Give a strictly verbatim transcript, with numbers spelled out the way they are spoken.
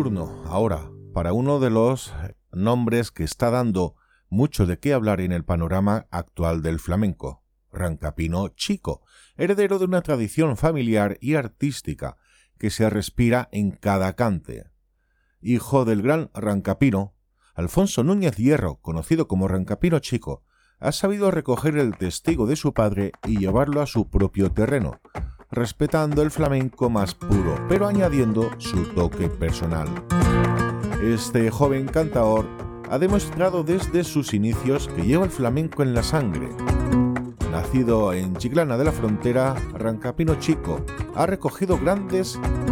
turno ahora para uno de los nombres que está dando mucho de qué hablar en el panorama actual del flamenco, Rancapino Chico, heredero de una tradición familiar y artística que se respira en cada cante. Hijo del gran Rancapino, Alfonso Núñez Hierro, conocido como Rancapino Chico, ha sabido recoger el testigo de su padre y llevarlo a su propio terreno, respetando el flamenco más puro, pero añadiendo su toque personal. Este joven cantaor ha demostrado desde sus inicios que lleva el flamenco en la sangre. Nacido en Chiclana de la Frontera, Rancapino Chico ha recogido grandes